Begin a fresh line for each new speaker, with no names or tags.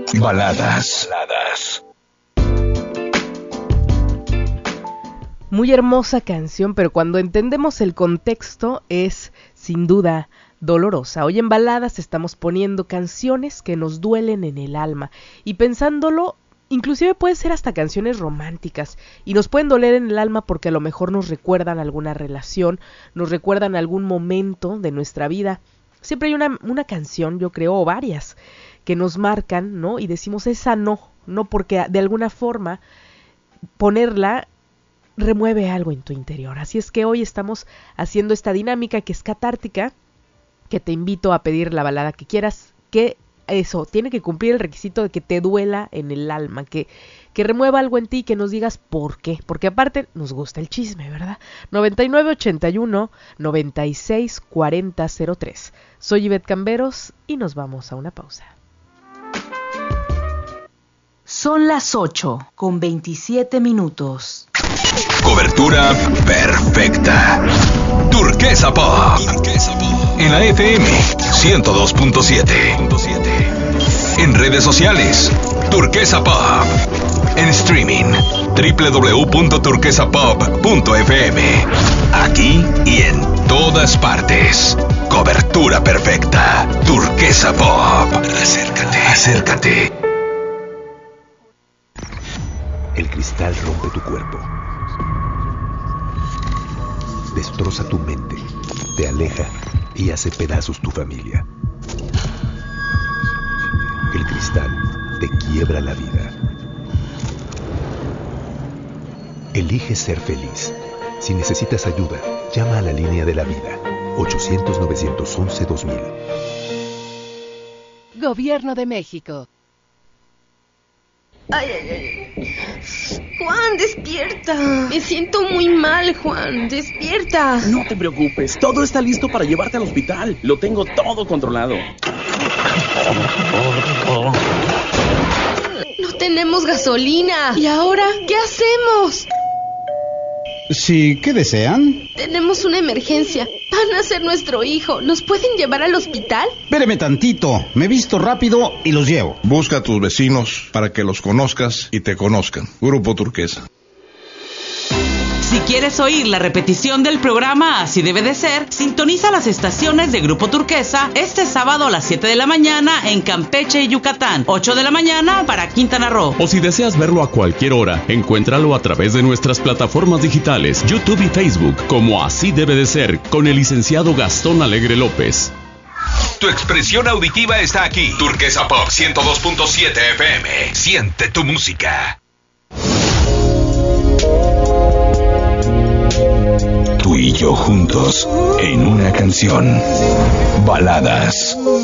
Baladas.
Muy hermosa canción, pero cuando entendemos el contexto es, sin duda, dolorosa. Hoy en Baladas estamos poniendo canciones que nos duelen en el alma. Y pensándolo, inclusive pueden ser hasta canciones románticas. Y nos pueden doler en el alma porque a lo mejor nos recuerdan alguna relación, nos recuerdan algún momento de nuestra vida. Siempre hay una canción, yo creo, o varias, que nos marcan, ¿no? Y decimos, esa no, porque de alguna forma ponerla remueve algo en tu interior. Así es que hoy estamos haciendo esta dinámica que es catártica, que te invito a pedir la balada que quieras, que eso, tiene que cumplir el requisito de que te duela en el alma, que remueva algo en ti, que nos digas por qué, porque aparte nos gusta el chisme, ¿verdad? 9981-964003. Soy Ivette Camberos y nos vamos a una pausa.
Son las 8:27.
Cobertura perfecta. Turquesa Pop. En la FM 102.7. En redes sociales, Turquesa Pop. En streaming, www.turquesapop.fm. Aquí y en todas partes. Cobertura perfecta. Turquesa Pop. Acércate.
El cristal rompe tu cuerpo. Destroza tu mente, te aleja y hace pedazos tu familia. El cristal te quiebra la vida. Elige ser feliz. Si necesitas ayuda, llama a la línea de la vida. 800-911-2000.
Gobierno de México.
Ay. Juan, despierta. Me siento muy mal, Juan. Despierta.
No te preocupes. Todo está listo para llevarte al hospital. Lo tengo todo controlado.
No tenemos gasolina. ¿Y ahora qué hacemos?
Sí, ¿qué desean?
Tenemos una emergencia. Van a ser nuestro hijo. ¿Nos pueden llevar al hospital?
Espéreme tantito. Me visto rápido y los llevo.
Busca a tus vecinos para que los conozcas y te conozcan. Grupo Turquesa.
Si quieres oír la repetición del programa Así Debe de Ser, sintoniza las estaciones de Grupo Turquesa este sábado a las 7 de la mañana en Campeche y Yucatán, 8 de la mañana para Quintana Roo.
O si deseas verlo a cualquier hora, encuéntralo a través de nuestras plataformas digitales, YouTube y Facebook, como Así Debe de Ser, con el licenciado Gastón Alegre López.
Tu expresión auditiva está aquí. Turquesa Pop 102.7 FM. Siente tu música. Tú y yo juntos en una canción. Baladas.